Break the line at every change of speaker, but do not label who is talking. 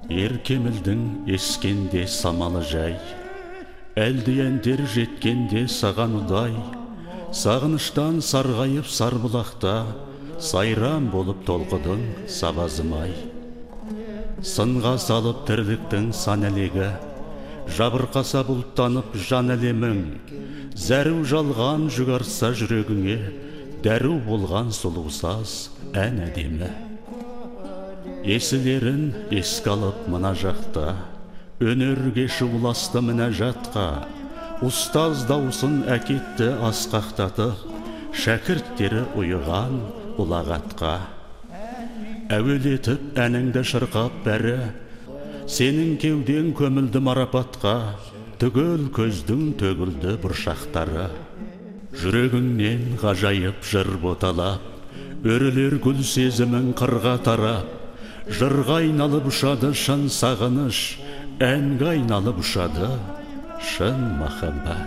Еркемілдің ескенде самалы жай, әлдиендер жеткенде саған ұдай, сағыныштан сарғайып сарбұлақта, сайрам болып толқыдың сабазымай. Сынға салып тірліктің сан әлегі, жабырқаса бұлттанып жан әлемің, зәру жалған жүгарса жүрегіңе, дәру болған сұлусаз ән әдемі. Есілерін еске алып мына жақта, өнерге шуласты мінәжатқа, ұстаз даусын әкетті асқақтатып, шәкірттері ұйыған ұлағатқа. Әуелетіп әніңді шырқап бәрі, сенің кеуден көмілді марапатқа, түгел көздің төгілді бұршақтары. Жүрегіңнен ғажайып жыр боталап, өрілер гүл сезімің қырға тарап, жырға айналып ұшады шын сағыныш, әнге айналып ұшады шын махаббат.